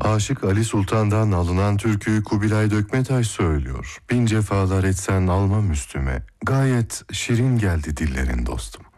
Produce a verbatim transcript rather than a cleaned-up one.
Aşık Ali Sultan'dan alınan türküyü Kubilay Dökmetaş söylüyor. Bin cefalar etsen almam üstüme, gayet şirin geldi dillerin dostum.